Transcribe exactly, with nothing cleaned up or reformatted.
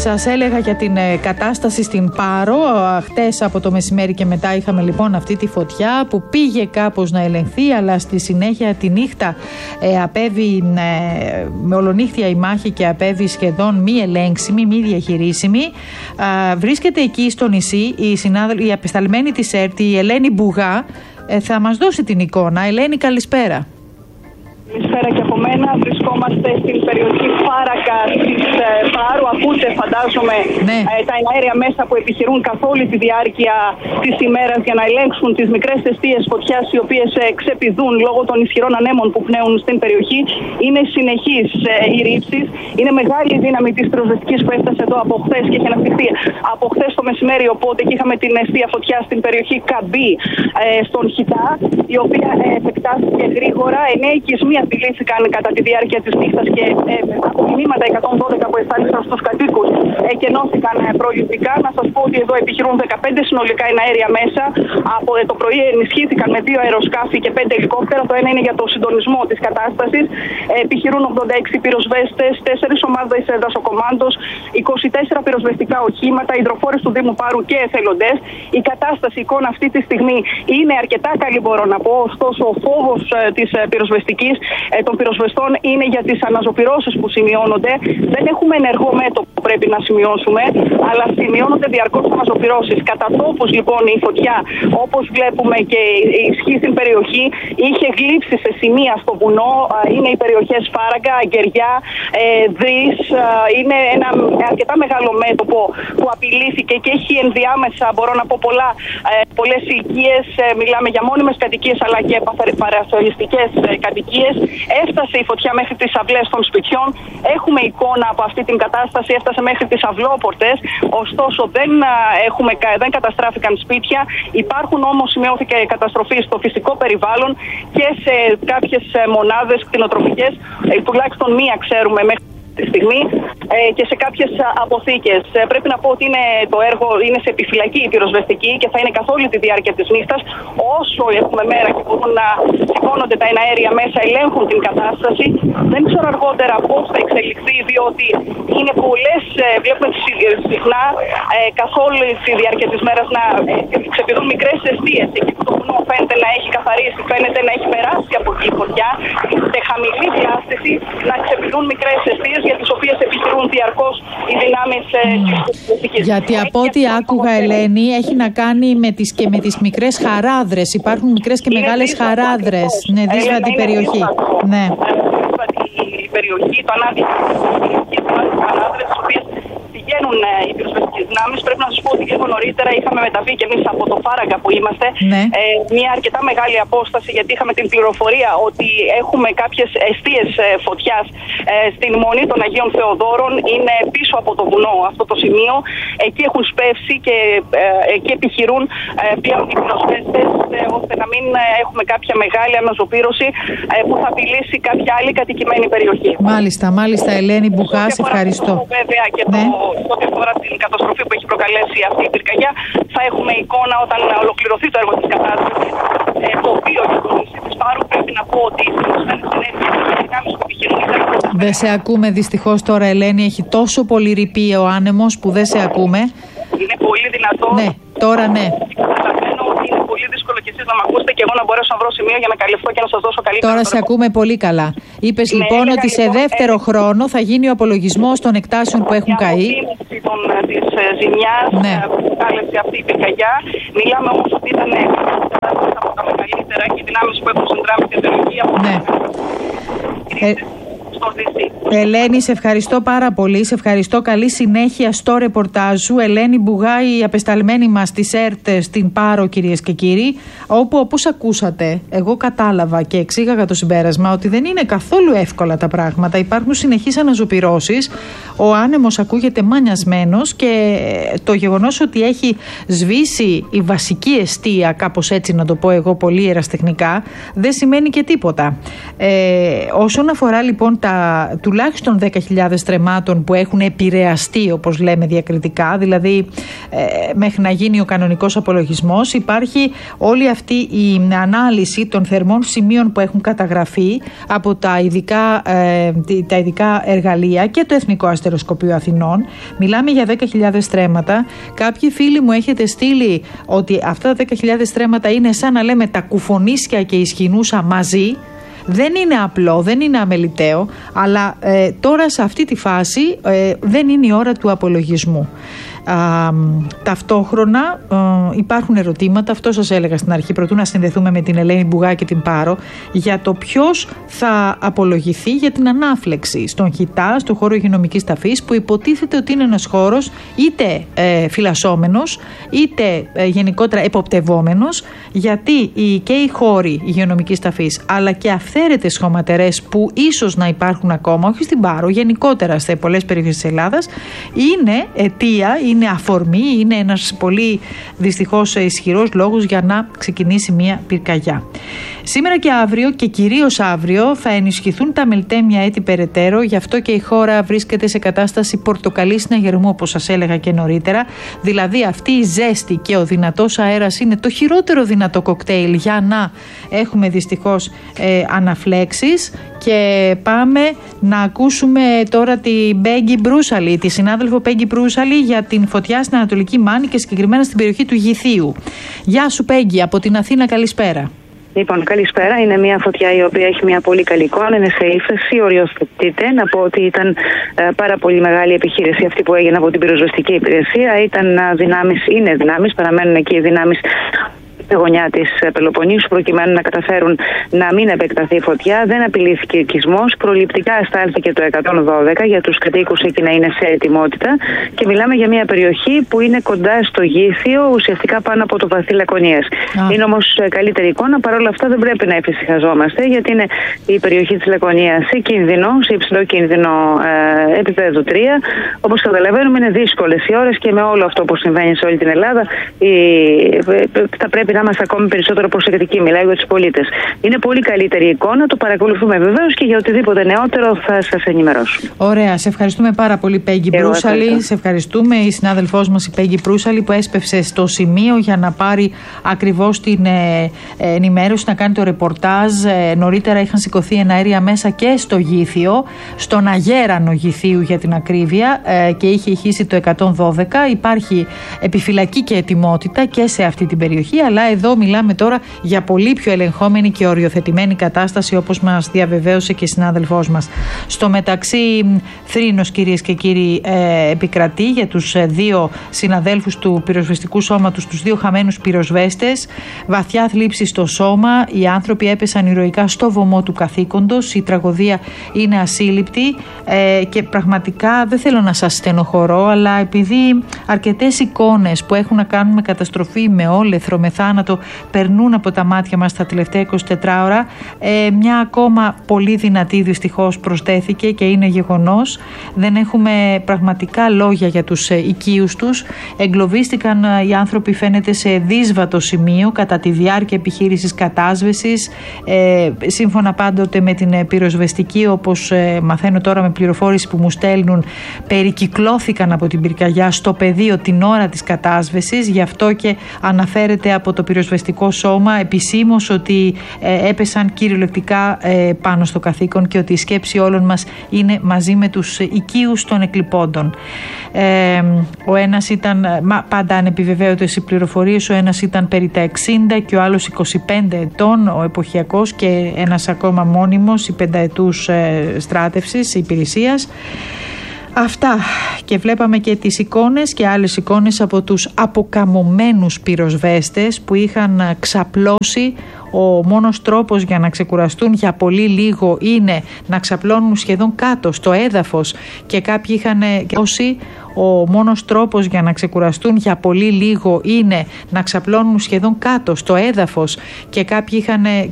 Σας έλεγα για την ε, κατάσταση στην Πάρο. Χτες από το μεσημέρι και μετά είχαμε λοιπόν αυτή τη φωτιά που πήγε κάπως να ελεγχθεί, αλλά στη συνέχεια τη νύχτα ε, απέβη ε, με ολονύχτια η μάχη και απέβη σχεδόν μη ελέγξιμη, μη διαχειρίσιμη. Ε, βρίσκεται εκεί στο νησί η, συνάδελ, η απεσταλμένη της ΕΡΤ, η Ελένη Μπουγά, ε, θα μας δώσει την εικόνα. Ελένη, καλησπέρα. Καλησπέρα και από μένα. Βρισκόμαστε στην περιοχή Φάρακα της ε, Πάρου. Ακούτε, φαντάζομαι, ναι. ε, τα εναέρια μέσα που επιχειρούν καθ' όλη τη διάρκεια της ημέρας για να ελέγξουν τις μικρές αιστείες φωτιάς, οι οποίες ε, ξεπηδούν λόγω των ισχυρών ανέμων που πνέουν στην περιοχή. Είναι συνεχείς ε, οι ρήψεις. Είναι μεγάλη η δύναμη της πυροσβεστικής που έφτασε εδώ από χθες και έχει αναπτυχθεί από χθες το μεσημέρι. Οπότε και είχαμε την αιστεία φωτιά στην περιοχή Καμπή, ε, στον Χιτά, η οποία ε, επεκτάθηκε γρήγορα. Εννέα οικισμοί απειλήθηκαν κατά τη διάρκεια της νύχτας και ε, από μηνύματα εκατόν δώδεκα που εστάλησαν στους κατοίκους εκενώθηκαν ε, προληπτικά. Να σας πω ότι εδώ επιχειρούν δεκαπέντε συνολικά εναέρια μέσα. Από ε, το πρωί ενισχύθηκαν με δύο αεροσκάφη και πέντε ελικόπτερα. Το ένα είναι για το συντονισμό της κατάστασης. Ε, επιχειρούν ογδόντα έξι πυροσβέστες, τέσσερις ομάδες δασοκομάντος, είκοσι τέσσερα πυροσβεστικά οχήματα, υδροφόρες του Δήμου Πάρου και εθελοντές. Η κατάσταση, η εικόνα αυτή τη στιγμή είναι αρκετά καλή, μπορώ να πω. Ωστόσο, ο φόβος ε, της ε, πυροσβεστικής ε, των πυροσβεστών είναι για τις αναζωπυρώσεις που σημειώνονται. Δεν έχουμε ενεργό μέτωπο που πρέπει να σημειώσουμε, αλλά σημειώνονται διαρκώς αναζωπυρώσεις. Κατά τόπους λοιπόν η φωτιά, όπως βλέπουμε και η ισχύ στην περιοχή, είχε γλύψει σε σημεία στο βουνό. Είναι οι περιοχές Φάραγκα, Αγκεριά, ε, Δρύς. Είναι ένα αρκετά μεγάλο μέτωπο που απειλήθηκε και έχει ενδιάμεσα, μπορώ να πω, πολλά, ε, πολλές οικίες. Ε, μιλάμε για μόνιμες κατοικίες αλλά και παρασολιστικές ε, κατοικίες. Έφτασε η φωτιά μέχρι τις αυλές των σπιτιών. Έχουμε εικόνα από αυτή την κατάσταση. Έφτασε μέχρι τις αυλόπορτες. Ωστόσο δεν, έχουμε, δεν καταστράφηκαν σπίτια. Υπάρχουν όμως, σημειώθηκε καταστροφή στο φυσικό περιβάλλον και σε κάποιες μονάδες κτηνοτροφικές. Ε, τουλάχιστον μία ξέρουμε μέχρι τη στιγμή, ε, και σε κάποιες αποθήκες. Ε, πρέπει να πω ότι είναι, το έργο είναι σε επιφυλακή η πυροσβεστική και θα είναι καθ' όλη τη διάρκεια της νύχτας. Όσο έχουμε μέρα και μπορούν να σηκώνονται τα εναέρια μέσα, ελέγχουν την κατάσταση. Δεν ξέρω αργότερα πώς θα εξελιχθεί, διότι είναι πολλές, ε, βλέπουμε συχνά ε, καθ' όλη τη διάρκεια της μέρας να ε, ξεπηδούν μικρές αιστείες. Εκεί που το βουνό φαίνεται να έχει καθαρίσει, φαίνεται να έχει περάσει από εκεί η φωτιά, σε χαμηλή διάσταση να ξεπηδούν μικρές αιστείες, για τις οποίες επιχειρούν διαρκώς οι δυνάμεις mm. της πολιτικής. Γιατί από ό,τι άκουγα, Ελένη, έχει να κάνει με τις, και με τις μικρές χαράδρες. Υπάρχουν μικρές και είναι μεγάλες χαράδρες. Ναι, δύσβατη η περιοχή. Ναι. Η περιοχή, το ανάδειο, οι χαράδρες, τις οποίες πηγαίνουν οι πυροσβεστικές δυνάμεις. Πρέπει να σας πω ότι λίγο νωρίτερα είχαμε μεταβεί και εμείς από το Φάραγκα που είμαστε, ναι. ε, μια αρκετά μεγάλη απόσταση, γιατί είχαμε την πληροφορία ότι έχουμε κάποιες αιστείες ε, φωτιάς ε, στην Μονή των Αγίων Θεοδόρων. Είναι πίσω από το βουνό αυτό το σημείο. Εκεί έχουν σπεύσει και ε, εκεί επιχειρούν ε, πλέον οι πυροσβέστες, ε, ώστε να μην έχουμε κάποια μεγάλη αναζωπήρωση ε, που θα απειλήσει κάποια άλλη κατοικημένη περιοχή. Μάλιστα, μάλιστα, Ελένη Μπουγά, σε ευχαριστώ. Βέβαια και ναι. το ό,τι αφορά την καταστροφή που έχει προκαλέσει αυτή η πυρκαγιά, θα έχουμε εικόνα όταν ολοκληρωθεί το έργο της κατάστασης. Ε, το οποίο για το νησί της Πάρου πρέπει να πω ότι οι συνεργασμένες ενέργειες και οι δυνάμεις που επιχειρούν. Δεν σε ακούμε δυστυχώς τώρα, Ελένη. Έχει τόσο πολύ ρηπεί ο άνεμος που δεν σε ακούμε. Είναι πολύ δυνατό. Ναι, τώρα ναι. Καταλαβαίνω ότι είναι πολύ δύσκολο και εσείς να με ακούσετε και εγώ να μπορέσω να βρω σημείο για να καλυφθώ και να σας δώσω καλύτερα. Τώρα σε ακούμε πολύ καλά. Είπες ναι, λοιπόν ότι σε λοιπόν, δεύτερο ε, χρόνο θα γίνει ο απολογισμός των εκτάσεων που έχουν καεί. Η αποτίμηση της ζημιάς ναι. που κάλεσε αυτή η πυρκαγιά. Μιλάμε όμως ότι ήταν από τα μεγαλύτερα και οι δυνάμεις που έχουν συνδράμει την περιοχή. Ναι. Ε, Ελένη, σε ευχαριστώ πάρα πολύ. Σε ευχαριστώ. Καλή συνέχεια στο ρεπορτάζ σου. Ελένη Μπουγά, η απεσταλμένη μας της ΕΡΤ στην Πάρο, κυρίες και κύριοι, όπου, όπως ακούσατε, εγώ κατάλαβα και εξήγαγα το συμπέρασμα ότι δεν είναι καθόλου εύκολα τα πράγματα. Υπάρχουν συνεχείς αναζωπυρώσεις. Ο άνεμος ακούγεται μανιασμένος και το γεγονός ότι έχει σβήσει η βασική εστία, κάπως έτσι να το πω εγώ πολύ ερασιτεχνικά, δεν σημαίνει και τίποτα. Ε, όσον αφορά λοιπόν τα τα τουλάχιστον δέκα χιλιάδες τρεμάτων που έχουν επηρεαστεί, όπως λέμε διακριτικά, δηλαδή ε, μέχρι να γίνει ο κανονικός απολογισμός, υπάρχει όλη αυτή η ανάλυση των θερμών σημείων που έχουν καταγραφεί από τα ειδικά, ε, τα ειδικά εργαλεία και το Εθνικό Αστεροσκοπείο Αθηνών. Μιλάμε για δέκα χιλιάδες στρέμματα. Κάποιοι φίλοι μου έχετε στείλει ότι αυτά τα δέκα χιλιάδες στρέμματα είναι σαν να λέμε τα κουφονίσια και η σχοινούσα μαζί. Δεν είναι απλό, δεν είναι αμεληταίο, αλλά ε, τώρα σε αυτή τη φάση ε, δεν είναι η ώρα του απολογισμού. Α, ταυτόχρονα ε, υπάρχουν ερωτήματα, αυτό σας έλεγα στην αρχή πρωτού να συνδεθούμε με την Ελένη Μπουγά και την Πάρο, για το ποιος θα απολογηθεί για την ανάφλεξη στον Χιτά, στο χώρο υγειονομικής ταφής, που υποτίθεται ότι είναι ένας χώρος είτε ε, φυλασσόμενος είτε ε, γενικότερα εποπτευόμενος, γιατί οι, και οι χώροι υγειονομικής ταφής αλλά και αυθαίρετες χωματερές που ίσως να υπάρχουν ακόμα, όχι στην Πάρο, γενικότερα σε πολλές περιοχές της Ελλάδας, είναι αιτία, είναι αφορμή, είναι ένας πολύ δυστυχώς ισχυρός λόγος για να ξεκινήσει μια πυρκαγιά. Σήμερα και αύριο και κυρίως αύριο θα ενισχυθούν τα μελτέμια έτη περαιτέρω, γι' αυτό και η χώρα βρίσκεται σε κατάσταση πορτοκαλί συναγερμού, όπως σας έλεγα και νωρίτερα. Δηλαδή αυτή η ζέστη και ο δυνατός αέρας είναι το χειρότερο δυνατό κοκτέιλ για να έχουμε δυστυχώς ε, αναφλέξεις. Και πάμε να ακούσουμε τώρα την Πέγγι Μπρούσαλη, τη συνάδελφο Πέγγι Μπρούσαλη, για την φωτιά στην Ανατολική Μάνη και συγκεκριμένα στην περιοχή του Γηθίου. Γεια σου Πέγγι, από την Αθήνα, καλησπέρα. Λοιπόν, καλησπέρα. Είναι μια φωτιά η οποία έχει μια πολύ καλή εικόνα, είναι σε ύφεση, οριοθετείται. Να πω ότι ήταν ε, πάρα πολύ μεγάλη επιχείρηση αυτή που έγινε από την πυροσβεστική υπηρεσία. Ήταν δυνάμεις, είναι δυνάμεις, παραμένουν εκεί οι δυνάμεις γωνιά της Πελοποννήσου προκειμένου να καταφέρουν να μην επεκταθεί η φωτιά. Δεν απειλήθηκε οικισμός. Προληπτικά στάλθηκε το εκατόν δώδεκα για τους κατοίκους εκεί να είναι σε ετοιμότητα. Και μιλάμε για μια περιοχή που είναι κοντά στο Γήθιο, ουσιαστικά πάνω από το βαθύ Λακωνίας. Ah. Είναι όμως καλύτερη εικόνα. Παρ' όλα αυτά δεν πρέπει να εφησυχαζόμαστε, γιατί είναι η περιοχή της Λακωνίας σε κίνδυνο, σε υψηλό κίνδυνο ε, επίπεδου τρία. Όπως καταλαβαίνουμε, είναι δύσκολες οι ώρες και με όλο αυτό που συμβαίνει σε όλη την Ελλάδα, η, θα πρέπει να είμαστε ακόμη περισσότερο προσεκτικοί. Μιλάω για τους πολίτες. Είναι πολύ καλύτερη εικόνα, το παρακολουθούμε βεβαίως και για οτιδήποτε νεότερο θα σας ενημερώσουμε. Ωραία, σε ευχαριστούμε πάρα πολύ Πέγγι Μπρούσαλη. Σε ευχαριστούμε. Η συνάδελφός μας η Πέγγι Μπρούσαλη που έσπευσε στο σημείο για να πάρει ακριβώς την ε, ενημέρωση, να κάνει το ρεπορτάζ. Ε, νωρίτερα είχαν σηκωθεί εναέρια μέσα και στο Γήθιο, στον αγέρανο Γηθίου για την ακρίβεια, ε, και είχε ηχήσει το εκατόν δώδεκα. Υπάρχει επιφυλακή και ετοιμότητα και σε αυτή την περιοχή, αλλά εδώ μιλάμε τώρα για πολύ πιο ελεγχόμενη και οριοθετημένη κατάσταση, όπως μας διαβεβαίωσε και η συνάδελφός μας. Στο μεταξύ, θρήνος κυρίες και κύριοι ε, επικρατεί για τους ε, δύο συναδέλφους του πυροσβεστικού σώματος, τους δύο χαμένους πυροσβέστες. Βαθιά θλίψη στο σώμα, οι άνθρωποι έπεσαν ηρωικά στο βωμό του καθήκοντος, η τραγωδία είναι ασύλληπτη ε, και πραγματικά δεν θέλω να σας στενοχωρώ, αλλά επειδή αρκετές εικόνες που έχουν να κάνουν με καταστροφή, με όλεθρο, με θάνατο περνούν από τα μάτια μας τα τελευταία είκοσι τέσσερις ώρα, ε, μια ακόμα πολύ δυνατή δυστυχώς προσθέθηκε και είναι γεγονός. Δεν έχουμε πραγματικά λόγια για τους ε, οικείους τους. Εγκλωβίστηκαν ε, οι άνθρωποι, φαίνεται, σε δύσβατο σημείο κατά τη διάρκεια επιχείρησης κατάσβεσης. Ε, σύμφωνα πάντοτε με την ε, πυροσβεστική, όπως ε, μαθαίνω τώρα με πληροφόρηση που μου στέλνουν, περικυκλώθηκαν από την πυρκαγιά στο πεδίο την ώρα της κατάσβεσης. Γι' αυτό και αναφέρεται από το πυροσβεστικό σώμα επισήμως ότι ε, έπεσαν κυριολεκτικά ε, πάνω στο καθήκον και ότι η σκέψη όλων μας είναι μαζί με τους οικείους των εκλειπώντων. Ε, ο ένας ήταν, μα, πάντα ανεπιβεβαίωτες οι πληροφορίες, ο ένας ήταν περί τα εξήντα και ο άλλος είκοσι πέντε ετών, ο εποχιακός, και ένας ακόμα μόνιμος, η πενταετούς ε, στράτευσης, υπηρεσίας. Αυτά, και βλέπαμε και τις εικόνες και άλλες εικόνες από τους αποκαμωμένους πυροσβέστες που είχαν ξαπλώσει. Ο μόνος τρόπος για να ξεκουραστούν για πολύ λίγο είναι να ξαπλώνουν σχεδόν κάτω στο έδαφος, και κάποιοι είχαν δώσει. Ο μόνος τρόπος για να ξεκουραστούν για πολύ λίγο είναι να ξαπλώνουν σχεδόν κάτω στο έδαφος, και κάποιοι είχαν